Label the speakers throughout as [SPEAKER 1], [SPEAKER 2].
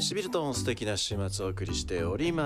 [SPEAKER 1] しびると素敵な週末をお送りしております。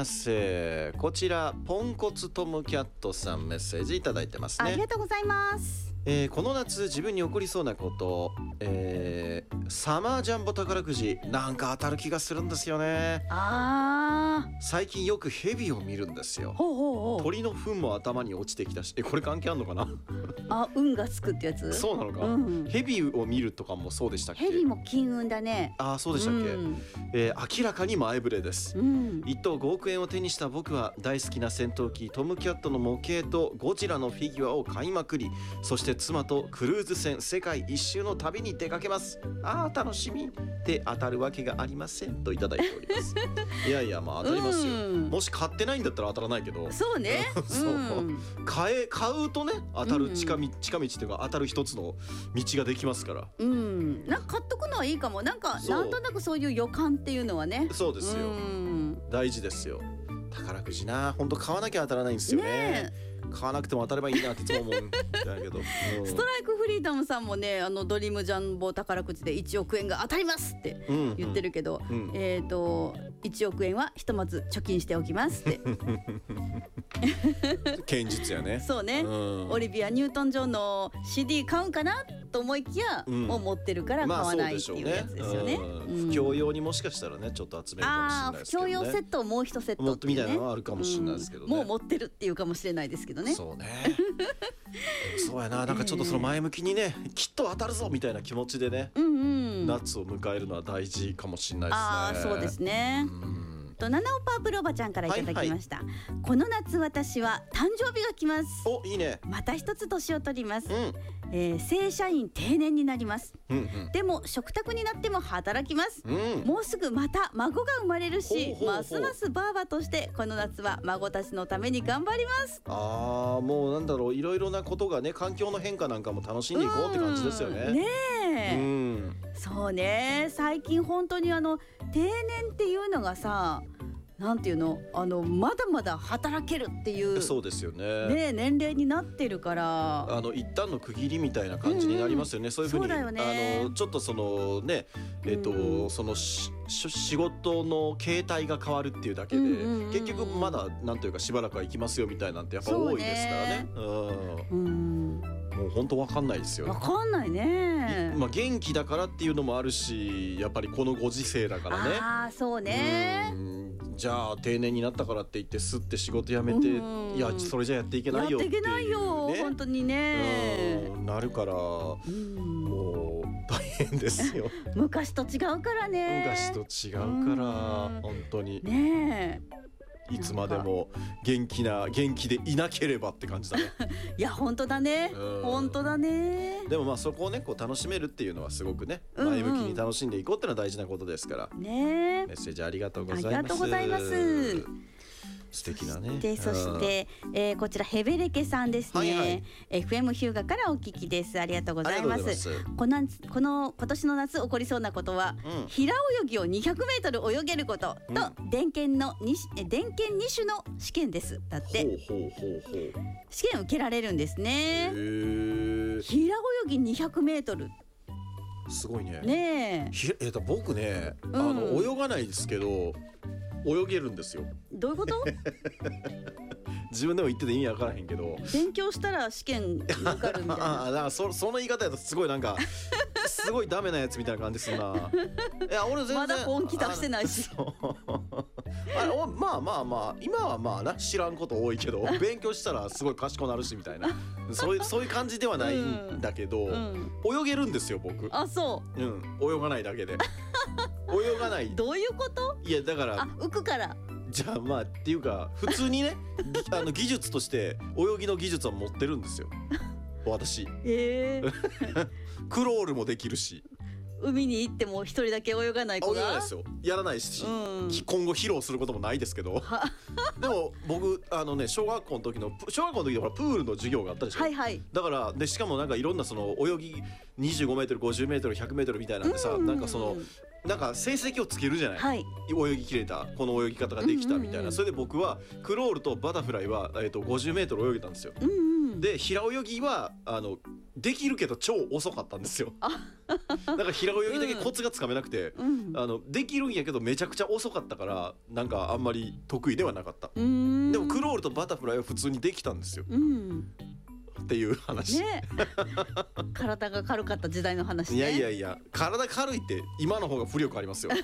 [SPEAKER 1] こちらポンコツトムキャットさんメッセージいただいてますね。
[SPEAKER 2] ありがとうございます。
[SPEAKER 1] この夏自分に起こりそうなこと、サマージャンボ宝くじなんか当たる気がするんですよね。最近よくヘビを見るんですよ。鳥の糞も頭に落ちてきたし、これ関係あんのかな
[SPEAKER 2] 運がつくってやつ。
[SPEAKER 1] そうなのか、ヘビを見るとかもそうでしたっけ。
[SPEAKER 2] ヘビも金運だね。
[SPEAKER 1] そうでしたっけ、明らかに前触れです、1等5億円を手にした僕は大好きな戦闘機トムキャットの模型とゴジラのフィギュアを買いまくり、そして妻とクルーズ船世界一周の旅に出かけます。楽しみで当たるわけがありませんといただいておりますいやいや当たりますよ、もし買ってないんだったら当たらないけど。
[SPEAKER 2] そうね
[SPEAKER 1] 買うとね当たる近道っていうか当たる一つの道ができますから、
[SPEAKER 2] なんか買っとくのはいいかも。なんとなくそういう予感っていうのはね。
[SPEAKER 1] そうですよ、大事ですよ。宝くじな、本当買わなきゃ当たらないんですよね。買わなくても当たればいいなっていつも思うんだけど
[SPEAKER 2] ストライクフリーダムさんもね、ドリームジャンボ宝くじで1億円が当たりますって言ってるけど、1億円はひとまず貯金しておきますって
[SPEAKER 1] 堅実やね。
[SPEAKER 2] そうね、オリビア・ニュートン・ジョンの CD 買うんかなと思いきや、もう持ってるから買わないっていうやつですよね。
[SPEAKER 1] 不況用にもしかしたらねちょっと集めるかもしれないですけどね。
[SPEAKER 2] 不況用セットをもう一セットっていうね、
[SPEAKER 1] みたいなのはあるかもしれないですけどね、
[SPEAKER 2] もう持ってるっていうかもしれないですけどね。
[SPEAKER 1] そうねそうやな、なんかちょっとその前向きにね、きっと当たるぞみたいな気持ちでね、夏を迎えるのは大事かもしれないですね。
[SPEAKER 2] そうですね。七尾パープルおばちゃんからいただきました、この夏私は誕生日が来ます。
[SPEAKER 1] いいね。
[SPEAKER 2] また一つ年を取ります、正社員定年になります、でも食卓になっても働きます、もうすぐまた孫が生まれるし、ますますバーバとしてこの夏は孫たちのために頑張ります。
[SPEAKER 1] もうなんだろう、いろいろなことがね、環境の変化なんかも楽しんでいこうって感じですよね。そうね、最近本当に定年っていうのがさ、なんていうの、まだまだ働けるっていうそうですよね。
[SPEAKER 2] 年齢になってるから、
[SPEAKER 1] 一旦の区切りみたいな感じになりますよね。そういうふうにちょっとそのね、その仕事の形態が変わるっていうだけで、結局まだなんというかしばらくは行きますよみたいなんてやっぱ多いですからね。もう本当わかんないですよ。
[SPEAKER 2] わかんないね。
[SPEAKER 1] 元気だからっていうのもあるし、やっぱりこのご時世だからね。
[SPEAKER 2] そうね。
[SPEAKER 1] じゃあ定年になったからって言ってすって仕事辞めて、いやそれじゃやっていけないよっていうね。やっていけないよ、本当にね。なるから、もう大変ですよ。
[SPEAKER 2] 昔と違うからね。
[SPEAKER 1] 昔と違うから本当に。いつまでも元気でいなければって感じだね。
[SPEAKER 2] いや本当だね、本当だね。
[SPEAKER 1] でもそこをねこう楽しめるっていうのはすごくね、前向きに楽しんでいこうっていうのは大事なことですからね。メッセージありがとうございます。
[SPEAKER 2] ありがとうございます。
[SPEAKER 1] 素敵なね。
[SPEAKER 2] そして、こちらヘベレケさんですね、FM ヒューガからお聞きです。ありがとうございます。今年の夏起こりそうなことは、平泳ぎを200メートル泳げることと、電検2種の試験ですだって。試験受けられるんですね。平泳ぎ200メートル
[SPEAKER 1] すごいね。僕ね、泳がないですけど泳げるんですよ。どういうこと？自分でも言ってて意味わからへんけど、
[SPEAKER 2] 勉強したら試験受かるみたいな。
[SPEAKER 1] だからその言い方やとすごいなんかすごいダメなやつみたいな感じするな。いや俺全然
[SPEAKER 2] まだ本気出してないし。
[SPEAKER 1] まあ今はな知らんこと多いけど勉強したらすごい賢くなるしみたいなそういう感じではないんだけど、泳げるんですよ僕。
[SPEAKER 2] そう。
[SPEAKER 1] 泳がないだけで。泳がない。
[SPEAKER 2] どういうこと？
[SPEAKER 1] いやだから
[SPEAKER 2] 浮くから。
[SPEAKER 1] じゃあっていうか普通にね技術として泳ぎの技術は持ってるんですよ私。クロールもできるし。
[SPEAKER 2] 海に行っても一人だけ泳がない子が。
[SPEAKER 1] 泳がないですよ。やらないし、今後披露することもないですけど。でも僕小学校の時ほらプールの授業があったでしょ。だからでしかもなんかいろんなその泳ぎ25メートル50メートル100メートルみたいなんでさ、なんか成績をつけるじゃない。泳ぎきれた、この泳ぎ方ができたみたいな。それで僕はクロールとバタフライは50メートル泳げたんですよ。 で平泳ぎはできるけど超遅かったんですよ。なんか平泳ぎだけコツがつかめなくて、できるんやけどめちゃくちゃ遅かったからなんかあんまり得意ではなかった。でもクロールとバタフライは普通にできたんですよ。っていう話、
[SPEAKER 2] ね、体が軽かった時代の話ね。
[SPEAKER 1] いや体軽いって今の方が浮力ありますよ。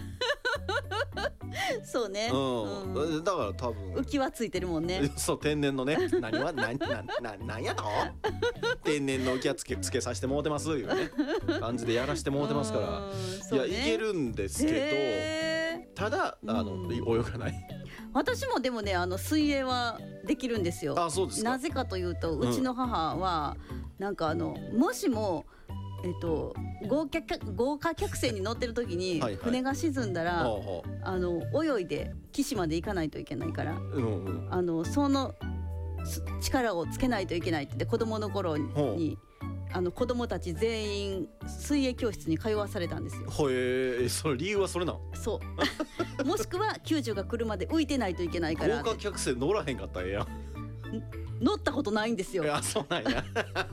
[SPEAKER 2] そうね、
[SPEAKER 1] だから多分
[SPEAKER 2] 浮き輪ついてるもんね。
[SPEAKER 1] そう天然のね何やと天然の浮き輪つけさせてもうてますいうね感じでやらしてもうてますから、いやいけるんですけど、ただ泳がない。
[SPEAKER 2] 私もでもね水泳はできるんですよ。
[SPEAKER 1] あ、そうですか。
[SPEAKER 2] なぜかというとうちの母はなんかもしも豪華客船に乗ってる時に船が沈んだら泳いで岸まで行かないといけないから、その力をつけないといけないって言って子供の頃に子供たち全員水泳教室に通わされたんですよ。
[SPEAKER 1] その理由はそれなの？
[SPEAKER 2] そうもしくは救助が来るまで浮いてないといけないから。
[SPEAKER 1] 豪華客船乗らへんかったらええやん。
[SPEAKER 2] 乗ったことないんですよ。
[SPEAKER 1] いやそうなんや。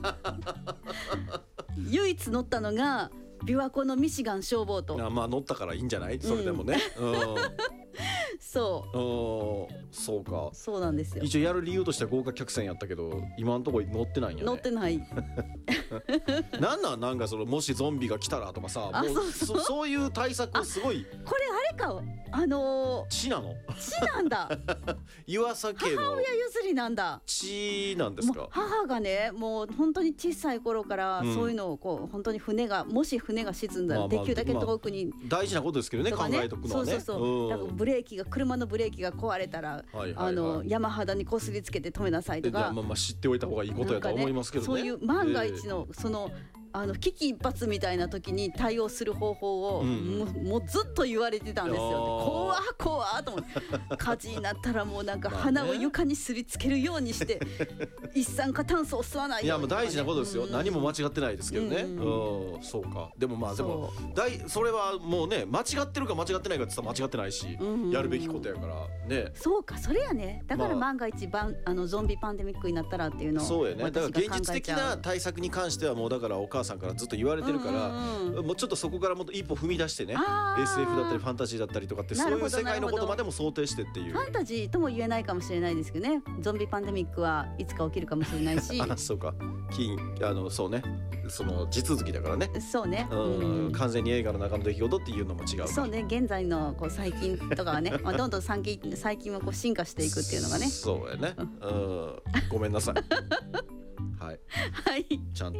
[SPEAKER 2] 唯一乗ったのが琵琶湖のミシガン消防と。
[SPEAKER 1] まあ乗ったからいいんじゃない？それでもね。そうか。
[SPEAKER 2] そうなんですよ。
[SPEAKER 1] 一応やる理由としては豪華客船やったけど今のところ乗ってないんやね。
[SPEAKER 2] 乗ってない。
[SPEAKER 1] なんかもしゾンビが来たらとかさ、もうそういう対策をすごい。
[SPEAKER 2] これあれか
[SPEAKER 1] 血なの？
[SPEAKER 2] 血なんだ。
[SPEAKER 1] 湯浅家の
[SPEAKER 2] 母親譲りなんだ。
[SPEAKER 1] 血なんですか？
[SPEAKER 2] 母がねもう本当に小さい頃からそういうのを本当にもし船が沈んだらできるだけ遠くに、
[SPEAKER 1] 大事なことですけどね、考えとくのはね。
[SPEAKER 2] そうだから車のブレーキが壊れたら山肌にこすりつけて止めなさいとか。
[SPEAKER 1] 知っておいた方がいいことやと思いますけどね。
[SPEAKER 2] そういう万が一の危機一髪みたいな時に対応する方法をもうずっと言われてたんですよ。怖と思って火事になったらもうなんか鼻を床にすりつけるようにして一酸化炭素を吸わないように。
[SPEAKER 1] いやもう大事なことですよ。何も間違ってないですけどね。そうか。でもそれはもうね間違ってるか間違ってないかって言ったら間違ってないし、やるべきことやからね。
[SPEAKER 2] そうか、それやね。だから万が一ゾンビパンデミックになったらっていうのを。
[SPEAKER 1] そうやね。だから現実的な対策に関してはもうだからお母さんからずっと言われてるから、もうちょっとそこからもっと一歩踏み出してね、SF だったりファンタジーだったりとかってそういう世界のことまでも想定してっていう。
[SPEAKER 2] ファンタジーとも言えないかもしれないですけどね。ゾンビパンデミックはいつか起きるかもしれないし。
[SPEAKER 1] そうか。そうね。その地続きだからね。
[SPEAKER 2] そうね。
[SPEAKER 1] 完全に映画の中の出来事っていうのも違う。
[SPEAKER 2] そうね。現在の最近とかはね、どんどん最近は進化していくっていうのがね。
[SPEAKER 1] そうやね。ごめんなさい。はい。
[SPEAKER 2] はい。
[SPEAKER 1] ちゃんと